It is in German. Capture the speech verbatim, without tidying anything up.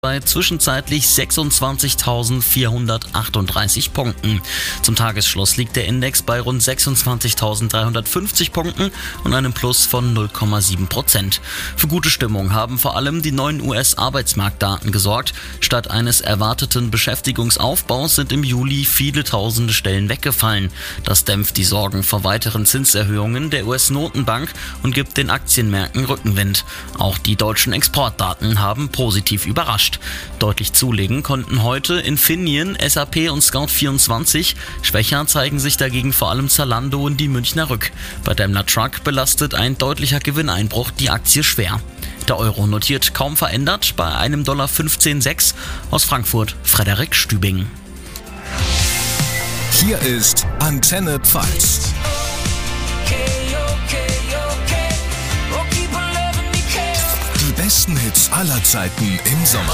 bei zwischenzeitlich sechsundzwanzigtausendvierhundertachtunddreißig Punkten. Zum Tagesschluss liegt der Index bei rund sechsundzwanzigtausenddreihundertfünfzig Punkten und einem Plus von null Komma sieben Prozent. Für gute Stimmung haben vor allem die neuen U S-Arbeitsmarktdaten gesorgt. Statt eines erwarteten Beschäftigungsaufbaus sind im Juli viele tausende Stellen weggefallen. Das dämpft die Sorgen vor weiteren Zinserhöhungen der U S-Notenbank und gibt den Aktienmärkten Rückenwind. Auch die deutschen Exportdaten haben positiv überrascht. Deutlich zulegen konnten heute Infineon, S A P und Scout vierundzwanzig. Schwächer zeigen sich dagegen vor allem Zalando und die Münchner Rück. Bei Daimler Truck belastet ein deutlicher Gewinneinbruch die Aktie schwer. Der Euro notiert kaum verändert bei einem Dollar fünfzehn Komma sechs. Aus Frankfurt Frederik Stübing. Hier ist Antenne Pfalz. Die besten Hits aller Zeiten im Sommer.